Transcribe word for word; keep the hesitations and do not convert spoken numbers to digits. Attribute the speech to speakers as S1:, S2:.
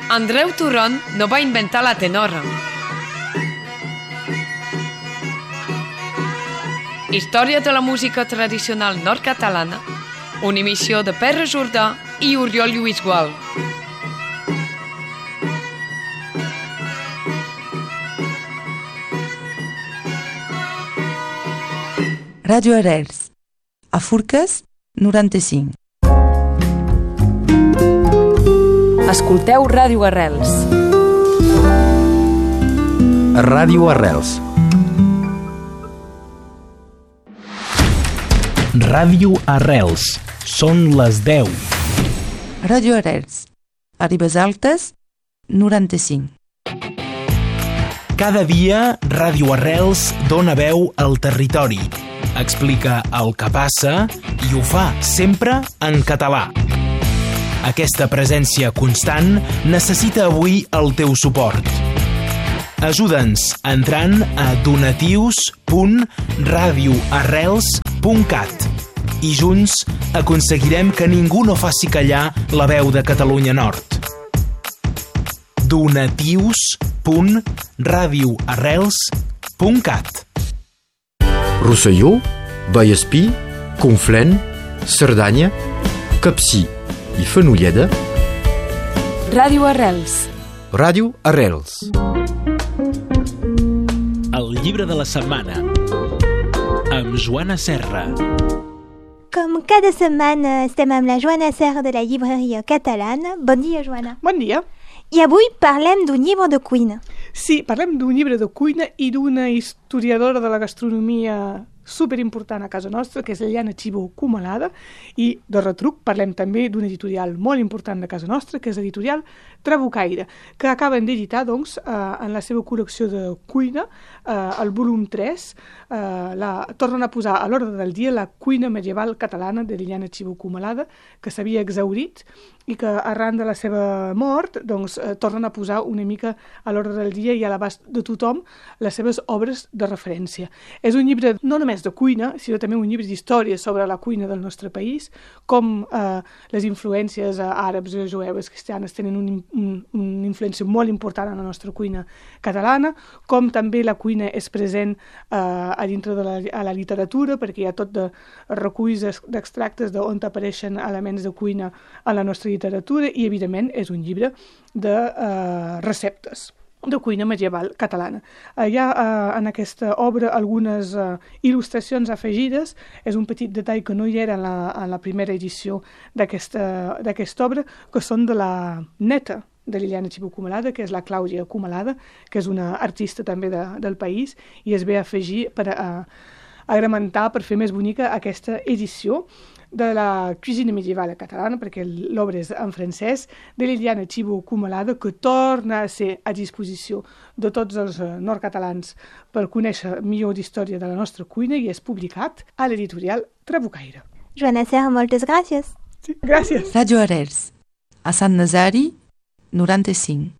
S1: Andreu Turon no va inventar la tenora. Història de la música tradicional nord-catalana, una emissió de Pere Jordà i Oriol Lluís Gual.
S2: Ràdio Arrels, a Forques, noranta-cinc.
S3: Escolteu Ràdio Arrels.
S4: Ràdio Arrels. Ràdio Arrels. Són les deu.
S2: Ràdio Arrels, a Ribes Altes, noranta-cinc.
S4: Cada dia, Ràdio Arrels dona veu al territori. Explica el que passa i ho fa sempre en català. Aquesta presència constant necessita avui el teu suport. Ajuda'ns entrant a donatius punt radio arrels punt cat i junts aconseguirem que ningú no faci callar la veu de Catalunya Nord. donatius punt radio arrels punt cat.
S5: Rosselló, Vallespí, Conflent, Cerdanya, Capcir i Fenolleda.
S3: Ràdio Arrels.
S5: Ràdio Arrels.
S4: El llibre de la setmana amb Joana Serra.
S6: Com cada setmana estem amb la Joana Serra de la llibreria catalana. Bon dia, Joana.
S7: Bon dia.
S6: I avui parlem d'un llibre de cuina.
S7: Sí, parlem d'un llibre de cuina i d'una historiadora de la gastronomia superimportant a casa nostra, que és Liliana Xibó Comalada, i de retruc parlem també d'un editorial molt important de casa nostra, que és l'editorial Trabucaire, que acaben d'editar, doncs, eh, en la seva col·lecció de cuina, eh, el volum tres, eh, la, tornen a posar a l'ordre del dia la cuina medieval catalana de Liliana Xibó Comalada, que s'havia exhaurit i que arran de la seva mort doncs, eh, tornen a posar una mica a l'ordre del dia i a l'abast de tothom les seves obres de referència. És un llibre no només de cuina, sinó també un llibre d'història sobre la cuina del nostre país, com eh, les influències eh, àrabs, jueves, cristianes tenen un, un, una influència molt important en la nostra cuina catalana, com també la cuina és present eh, a dintre de la, a la literatura, perquè hi ha tot de reculls d'extractes d'on apareixen elements de cuina a la nostra literatura i, evidentment, és un llibre de eh, receptes de cuina medieval catalana. Eh, hi ha eh, en aquesta obra algunes eh, il·lustracions afegides, és un petit detall que no hi era en la, en la primera edició d'aquesta d'aquesta obra, que són de la neta de Liliana Xibó Comalada, que és la Clàudia Comalada, que és una artista també de, del país, i es ve a afegir per a, a agrementar, per fer més bonica aquesta edició de la cuisine medieval catalana, perquè l'obra és en francès, de Liliana Xibó Comalada, que torna a ser a disposició de tots els nord-catalans per conèixer millor d'història de la nostra cuina, i és publicat a l'editorial Trabucaire.
S6: Joana Serra, moltes gràcies.
S7: Sí, gràcies.
S2: Ràdio Arrels, a Sant Nazari, noranta-cinc.